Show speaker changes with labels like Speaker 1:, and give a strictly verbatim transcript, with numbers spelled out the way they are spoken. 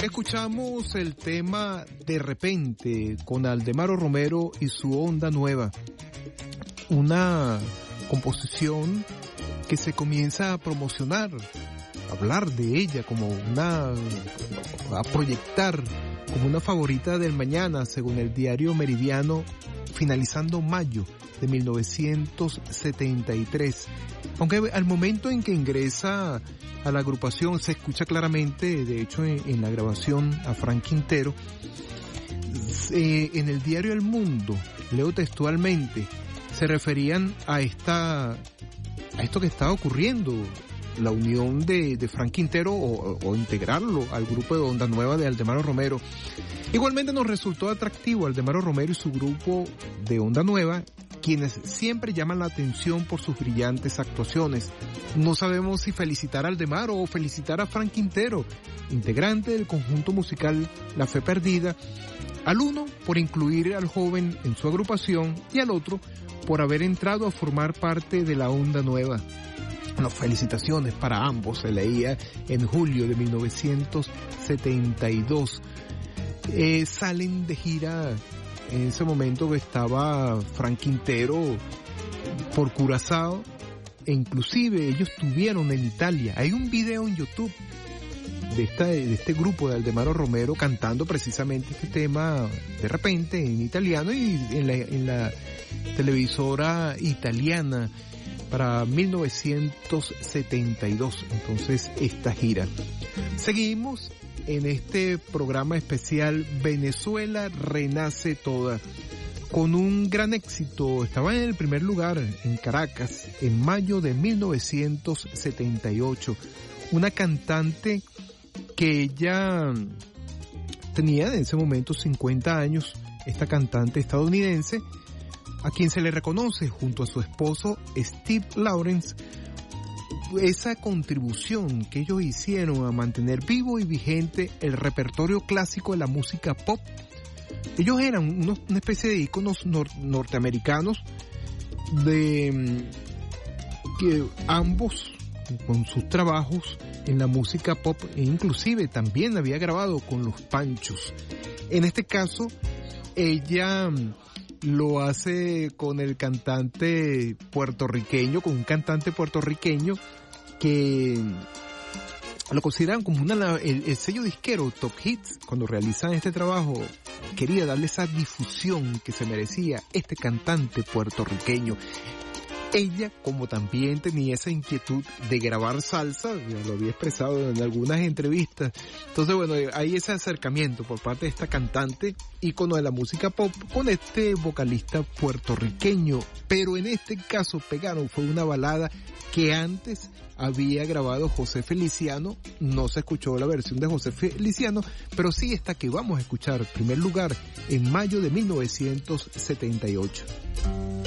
Speaker 1: Escuchamos el tema De Repente con Aldemaro Romero y su Onda Nueva, una composición que se comienza a promocionar, a hablar de ella como una, a proyectar como una favorita del mañana, según el diario Meridiano, finalizando mayo de mil novecientos setenta y tres. Aunque al momento en que ingresa a la agrupación se escucha claramente, de hecho en, en la grabación, a Frank Quintero, eh, en el diario El Mundo, leo textualmente, se referían a esta, a esto que estaba ocurriendo, la unión de, de Frank Quintero o, o integrarlo al grupo de Onda Nueva de Aldemaro Romero. Igualmente nos resultó atractivo Aldemaro Romero y su grupo de Onda Nueva, quienes siempre llaman la atención por sus brillantes actuaciones. No sabemos si felicitar a Aldemaro o felicitar a Frank Quintero, integrante del conjunto musical La Fe Perdida, al uno por incluir al joven en su agrupación y al otro por haber entrado a formar parte de la Onda Nueva. Bueno, felicitaciones para ambos, se leía en julio de mil novecientos setenta y dos. Eh, salen de gira. En ese momento estaba Frank Quintero por Curazao, e inclusive ellos estuvieron en Italia. Hay un video en YouTube de, esta, de este grupo de Aldemaro Romero cantando precisamente este tema De Repente en italiano y en la, en la televisora italiana para mil novecientos setenta y dos. Entonces esta gira. Seguimos en este programa especial Venezuela Renace Toda, con un gran éxito. Estaba en el primer lugar en Caracas en mayo de mil novecientos setenta y ocho. Una cantante que ella tenía en ese momento cincuenta años, esta cantante estadounidense, a quien se le reconoce junto a su esposo Steve Lawrence esa contribución que ellos hicieron a mantener vivo y vigente el repertorio clásico de la música pop. Ellos eran unos, una especie de íconos nor, norteamericanos de que ambos con sus trabajos en la música pop, e inclusive también había grabado con los Panchos. En este caso ella lo hace con el cantante puertorriqueño, con un cantante puertorriqueño que lo consideran como una, el, el sello disquero Top Hits. Cuando realizan este trabajo, quería darle esa difusión que se merecía este cantante puertorriqueño. Ella, como también tenía esa inquietud de grabar salsa, ya lo había expresado en algunas entrevistas. Entonces, bueno, hay ese acercamiento por parte de esta cantante, ícono de la música pop, con este vocalista puertorriqueño. Pero en este caso pegaron, fue una balada que antes había grabado José Feliciano. No se escuchó la versión de José Feliciano, pero sí esta que vamos a escuchar, primer lugar, en mayo de mil novecientos setenta y ocho.